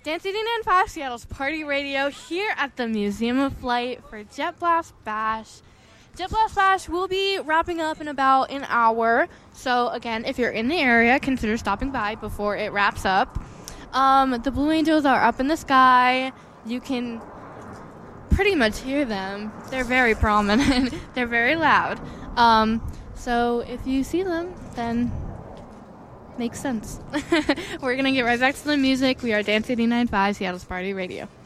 Dance 89.5 Seattle's Party Radio here at the Museum of Flight for Jet Blast Bash. Jet Blast Bash will be wrapping up in about an hour. So, again, if you're in the area, consider stopping by before it wraps up. The Blue Angels are up in the sky. You can pretty much hear them. They're very prominent. They're very loud. So if you see them, then makes sense. We're going to get right back to the music. We are Dance 89.5 Seattle's Party Radio.